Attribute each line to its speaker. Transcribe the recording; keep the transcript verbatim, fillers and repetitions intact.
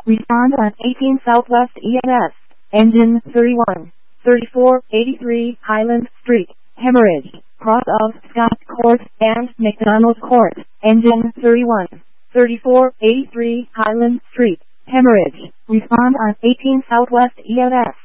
Speaker 1: Respond on eighteen Southwest E M S. Engine thirty-one, thirty-four eighty-three Highland Street, Hemorrhage, cross of Scott Court and McDonald Court. Engine thirty-one, thirty-four eighty-three Highland Street, Hemorrhage. Respond on eighteen Southwest E M S.